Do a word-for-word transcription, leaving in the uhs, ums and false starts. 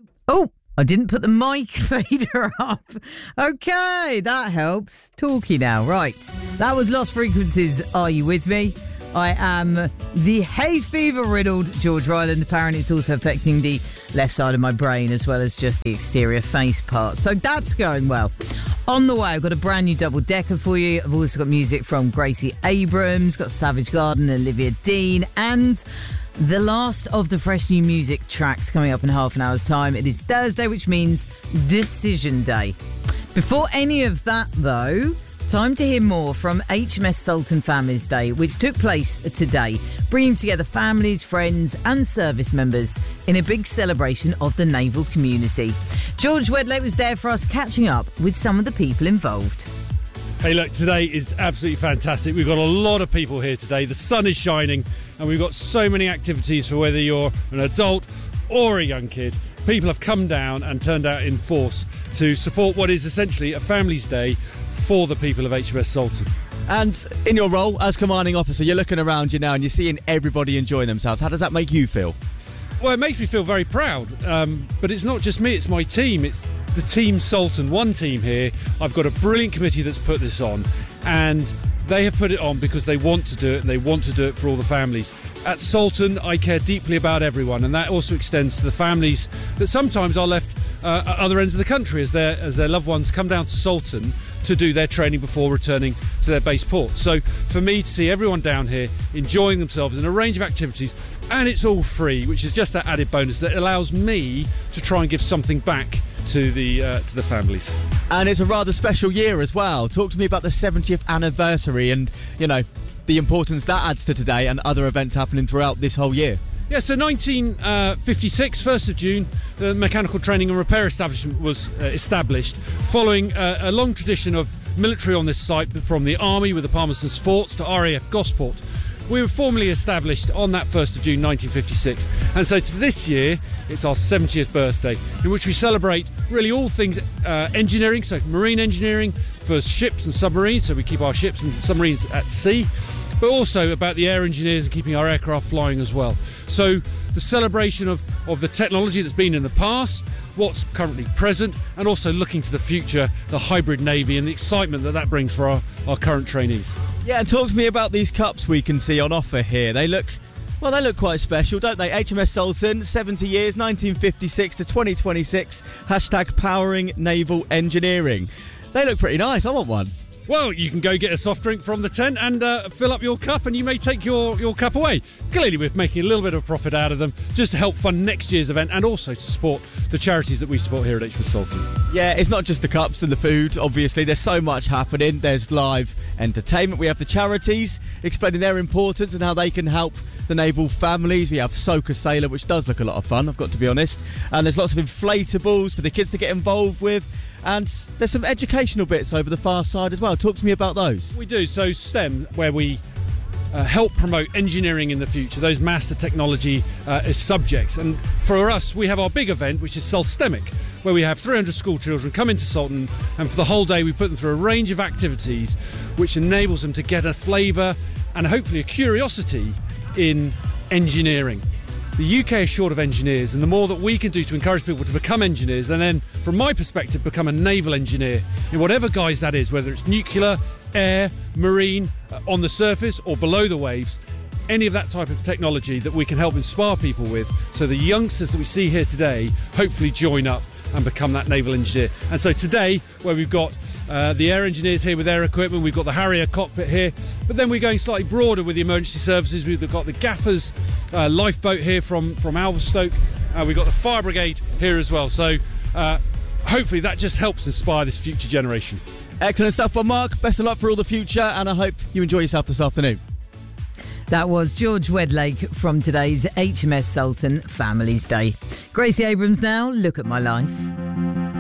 Oh, I didn't put the mic fader up. Okay, that helps. Talky now. Right. That was Lost Frequencies. Are you with me? I am the hay fever riddled George Ryland. Apparently it's also affecting the left side of my brain as well as just the exterior face part. So that's going well. On the way, I've got a brand new double decker for you. I've also got music from Gracie Abrams, got Savage Garden, Olivia Dean, and the last of the fresh new music tracks coming up in half an hour's time. It is Thursday, which means Decision Day. Before any of that, though, time to hear more from H M S Sultan Families Day, which took place today, bringing together families, friends and service members in a big celebration of the naval community. George Wedlake was there for us, catching up with some of the people involved. Hey, look, today is absolutely fantastic. We've got a lot of people here today. The sun is shining and we've got so many activities for whether you're an adult or a young kid. People have come down and turned out in force to support what is essentially a Families Day for the people of H M S Sultan. And in your role as commanding officer, you're looking around you now and you're seeing everybody enjoying themselves. How does that make you feel? Well, it makes me feel very proud, um, but it's not just me, it's my team. It's the Team Sultan, one team here. I've got a brilliant committee that's put this on, and they have put it on because they want to do it and they want to do it for all the families. At Sultan, I care deeply about everyone, and that also extends to the families that sometimes are left uh, at other ends of the country as their, as their loved ones come down to Sultan to do their training before returning to their base port. So for me to see everyone down here enjoying themselves in a range of activities, and it's all free, which is just that added bonus that allows me to try and give something back to the uh, to the families. And it's a rather special year as well. Talk to me about the seventieth anniversary and, you know, the importance that adds to today and other events happening throughout this whole year. Yeah, so nineteen fifty-six, first of June, the Mechanical Training and Repair Establishment was uh, established, following uh, a long tradition of military on this site, from the Army with the Palmerston's Forts to R A F Gosport. We were formally established on that first of June nineteen fifty-six, and so to this year it's our seventieth birthday, in which we celebrate really all things uh, engineering, so marine engineering for ships and submarines, so we keep our ships and submarines at sea, but also about the air engineers and keeping our aircraft flying as well. So the celebration of, of the technology that's been in the past, what's currently present, and also looking to the future, the hybrid navy and the excitement that that brings for our, our current trainees. Yeah, and talk to me about these cups we can see on offer here. They look, well, they look quite special, don't they? H M S Sultan, seventy years, nineteen fifty-six to twenty twenty-six, hashtag powering naval engineering. They look pretty nice, I want one. Well, you can go get a soft drink from the tent and uh, fill up your cup, and you may take your, your cup away. Clearly, we're making a little bit of profit out of them just to help fund next year's event and also to support the charities that we support here at H M S Sultan. Yeah, it's not just the cups and the food, obviously. There's so much happening. There's live entertainment. We have the charities explaining their importance and how they can help the naval families. We have Soka Sailor, which does look a lot of fun, I've got to be honest. And there's lots of inflatables for the kids to get involved with. And there's some educational bits over the far side as well. Talk to me about those. We do. So STEM, where we uh, help promote engineering in the future, those master technology uh, as subjects. And for us, we have our big event, which is Sulstemic, where we have three hundred school children come into Sultan, and for the whole day we put them through a range of activities which enables them to get a flavour and hopefully a curiosity in engineering. The U K is short of engineers, and the more that we can do to encourage people to become engineers, and then, from my perspective, become a naval engineer in whatever guise that is, whether it's nuclear, air, marine, uh, on the surface or below the waves, any of that type of technology that we can help inspire people with, so the youngsters that we see here today hopefully join up and become that naval engineer. And so today, where we've got uh, the air engineers here with their equipment, we've got the Harrier cockpit here, but then we're going slightly broader with the emergency services. We've got the Gaffers uh, lifeboat here from, from Alverstoke. Uh, we've got the fire brigade here as well. So uh, hopefully that just helps inspire this future generation. Excellent stuff from Mark. Best of luck for all the future, and I hope you enjoy yourself this afternoon. That was George Wedlake from today's H M S Sultan Families Day. Gracie Abrams now, Look at My Life.